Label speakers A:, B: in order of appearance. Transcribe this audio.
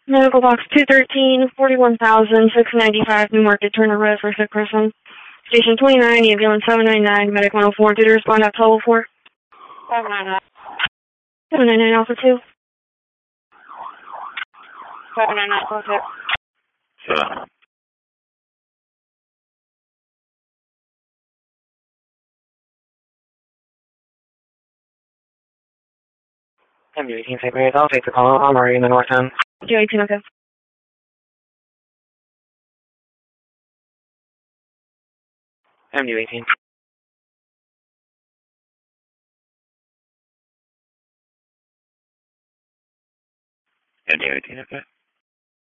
A: Medical box 213, 41,695, New Market, Turner Road for a sick person. Station 29, ambulance 799, medic 104, due to respond at 1204. 799. 799 Alpha 2. 799 Alpha 2.
B: Sure.
C: MD18 St. Mary's, I'll take the call. I'm already in the north end.
A: J18, okay.
C: MD18.
B: MD18, okay.